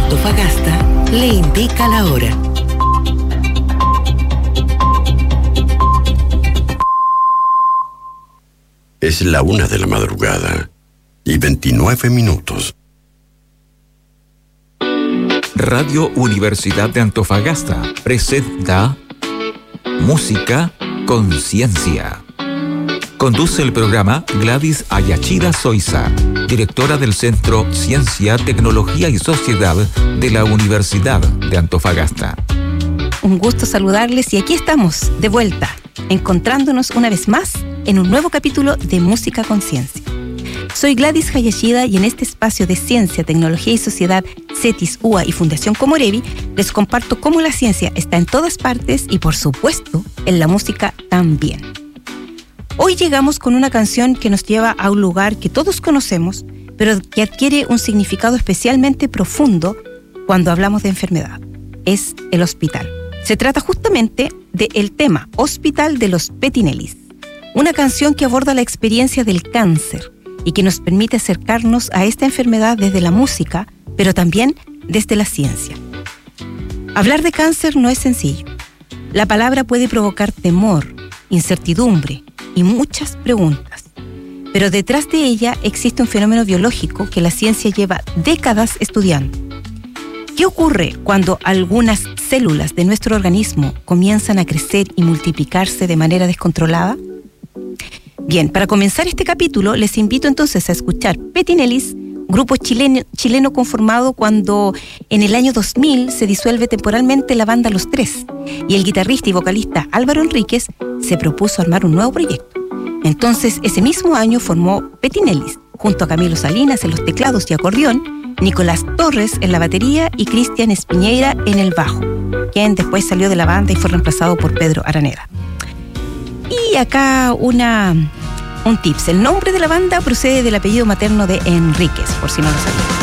Antofagasta le indica la hora. Es la 1 de la madrugada y 29 minutos. Radio Universidad de Antofagasta presenta Música Conciencia. Conduce el programa Gladys Ayachira Soiza, directora del Centro Ciencia, Tecnología y Sociedad de la Universidad de Antofagasta. Un gusto saludarles y aquí estamos, de vuelta, encontrándonos una vez más en un nuevo capítulo de Música Conciencia. Soy Gladys Ayachira y en este espacio de Ciencia, Tecnología y Sociedad, CETIS, UA y Fundación Comorevi, les comparto cómo la ciencia está en todas partes y, por supuesto, en la música también. Hoy llegamos con una canción que nos lleva a un lugar que todos conocemos, pero que adquiere un significado especialmente profundo cuando hablamos de enfermedad. Es el hospital. Se trata justamente del tema Hospital de los Petinellis, una canción que aborda la experiencia del cáncer y que nos permite acercarnos a esta enfermedad desde la música, pero también desde la ciencia. Hablar de cáncer no es sencillo. La palabra puede provocar temor, incertidumbre y muchas preguntas. Pero detrás de ella existe un fenómeno biológico que la ciencia lleva décadas estudiando. ¿Qué ocurre cuando algunas células de nuestro organismo comienzan a crecer y multiplicarse de manera descontrolada? Bien, para comenzar este capítulo, les invito entonces a escuchar Petinellis, grupo chileno conformado cuando en el año 2000 se disuelve temporalmente la banda Los Tres y el guitarrista y vocalista Álvaro Enríquez se propuso armar un nuevo proyecto. Entonces, ese mismo año formó Petinellis, junto a Camilo Salinas en los teclados y acordeón, Nicolás Torres en la batería y Cristian Espiñeira en el bajo, quien después salió de la banda y fue reemplazado por Pedro Araneda. Y acá un tips. El nombre de la banda procede del apellido materno de Enríquez, por si no lo sabían.